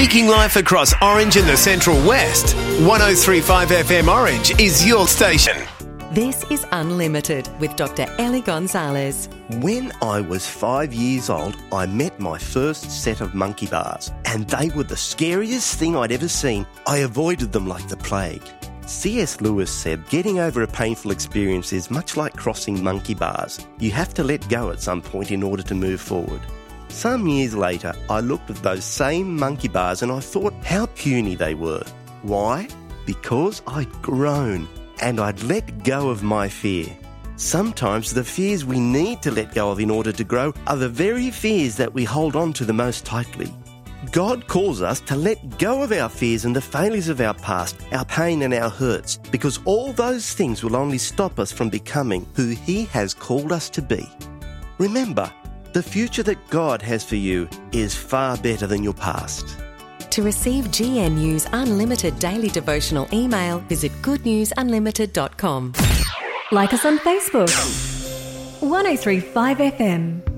Speaking life across Orange and the Central West, 103.5 FM Orange is your station. This is Unlimited with Dr. Ellie Gonzalez. When I was 5 years old, I met my first set of monkey bars, and they were the scariest thing I'd ever seen. I avoided them like the plague. C.S. Lewis said, getting over a painful experience is much like crossing monkey bars. You have to let go at some point in order to move forward. Some years later, I looked at those same monkey bars and I thought how puny they were. Why? Because I'd grown and I'd let go of my fear. Sometimes the fears we need to let go of in order to grow are the very fears that we hold on to the most tightly. God calls us to let go of our fears and the failures of our past, our pain and our hurts, because all those things will only stop us from becoming who He has called us to be. Remember, the future that God has for you is far better than your past. To receive GNU's Unlimited Daily Devotional email, visit goodnewsunlimited.com. Like us on Facebook. 103.5 FM.